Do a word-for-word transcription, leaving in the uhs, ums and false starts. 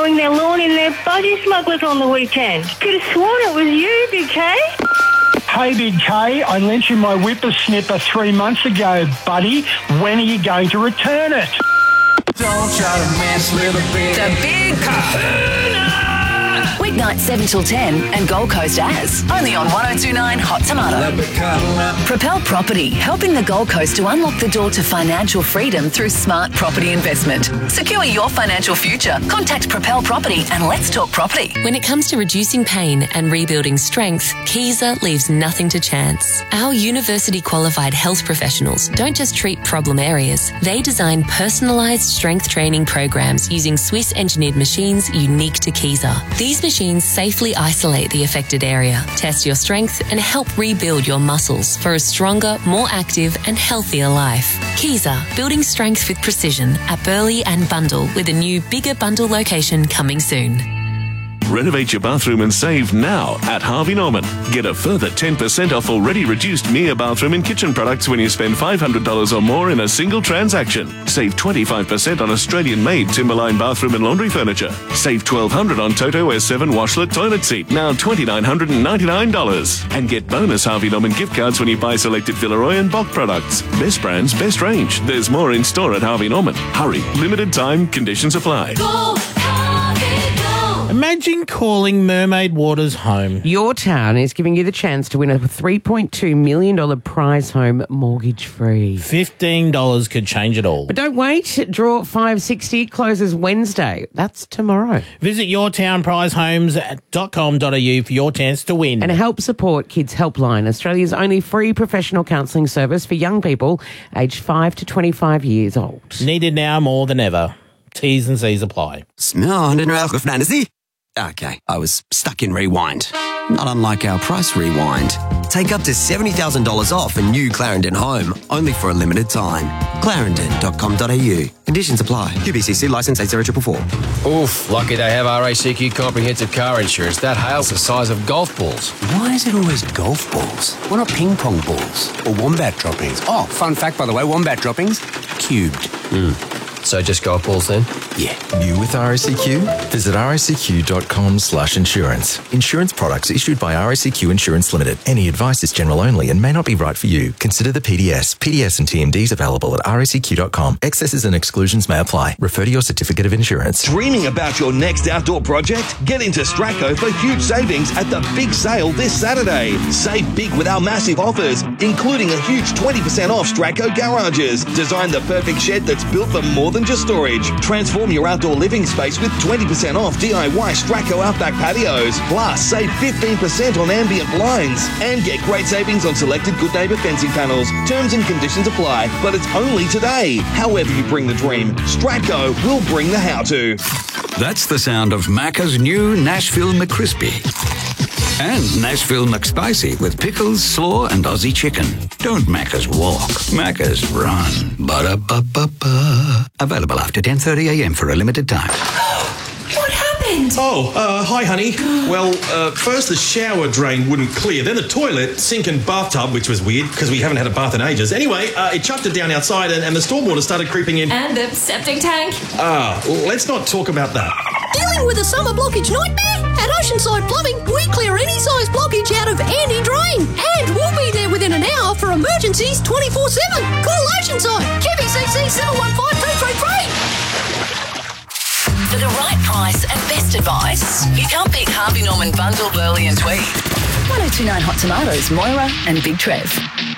mowing their lawn in their budgie smugglers on the weekend. Could have sworn it was you, Big K. Hey, Big K, I lent you my whippersnipper three months ago, buddy. When are you going to return it? Don't try to manslaughter the big, The Big Kahuna! Weeknight seven till ten and Gold Coast As. Only on one oh two point nine Hot Tomato. Propel Property, helping the Gold Coast to unlock the door to financial freedom through smart property investment. Secure your financial future. Contact Propel Property and let's talk property. When it comes to reducing pain and rebuilding strength, Kaiser leaves nothing to chance. Our university-qualified health professionals don't just treat problem areas. They design personalised strength training programs using Swiss-engineered machines unique to Kaiser. These machines safely isolate the affected area, test your strength and help rebuild your muscles for a stronger, more active and healthier life. Kaiser, building strength with precision at Burleigh and Bundle, with a new bigger Bundle location coming soon. Renovate your bathroom and save now at Harvey Norman. Get a further ten percent off already reduced Mia bathroom and kitchen products when you spend five hundred dollars or more in a single transaction. Save twenty-five percent on Australian-made Timberline bathroom and laundry furniture. Save twelve hundred dollars on Toto S seven washlet toilet seat, now two thousand nine hundred ninety-nine dollars. And get bonus Harvey Norman gift cards when you buy selected Villeroy and Bock products. Best brands, best range. There's more in store at Harvey Norman. Hurry, limited time, conditions apply. Go, Harvey, go. Imagine calling Mermaid Waters home. Your town is giving you the chance to win a three point two million dollars prize home mortgage-free. fifteen dollars could change it all. But don't wait. Draw five sixty closes Wednesday. That's tomorrow. Visit your town prize homes dot com dot a u for your chance to win. And help support Kids Helpline, Australia's only free professional counselling service for young people aged five to twenty-five years old. Needed now more than ever. T's and C's apply. Smell, I didn't know fantasy. Okay, I was stuck in rewind. Not unlike our price rewind. Take up to seventy thousand dollars off a new Clarendon home, only for a limited time. clarendon dot com dot a u. Conditions apply. Q B C C licence eight zero four four. Oof, lucky they have R A C Q comprehensive car insurance. That hail's the size of golf balls. Why is it always golf balls? Why not ping pong balls? Or wombat droppings? Oh, fun fact, by the way, wombat droppings, cubed. Mm. So just golf balls then? Yeah. New with R A C Q? Visit r a c q dot com slash insurance. Insurance products issued by R A C Q Insurance Limited. Any advice is general only and may not be right for you. Consider the P D S. P D S and T M Ds available at r a c q dot com. Excesses and exclusions may apply. Refer to your certificate of insurance. Dreaming about your next outdoor project? Get into Stracco for huge savings at the big sale this Saturday. Save big with our massive offers, including a huge twenty percent off Stracco garages. Design the perfect shed that's built for more than just storage. Transform your outdoor living space with twenty percent off D I Y Stracco Outback patios. Plus, save fifteen percent on ambient blinds. And get great savings on selected Good Neighbour fencing panels. Terms and conditions apply, but it's only today. However you bring the dream, Stracco will bring the how-to. That's the sound of Macca's new Nashville McCrispy. And Nashville McSpicy with pickles, slaw, and Aussie chicken. Don't Macca's walk, Macca's run. Ba-da-ba-ba-ba. Available after ten thirty a m for a limited time. What happened? Oh, uh, hi, honey. Well, uh, first the shower drain wouldn't clear. Then the toilet, sink and bathtub, which was weird because we haven't had a bath in ages. Anyway, uh, it chucked it down outside and, and the stormwater started creeping in. And the septic tank. Ah, let's not talk about that. Dealing with a summer blockage nightmare? At Oceanside Plumbing, we clear any size blockage out of any drain. And we'll be there within an hour for emergencies twenty-four seven. Call Oceanside. Q B C C seven one five two three three. For the right price and best advice, you can't beat Harvey Norman Bundle, Burleigh and Tweed. one oh two point nine Hot Tomatoes, Moira and Big Trev.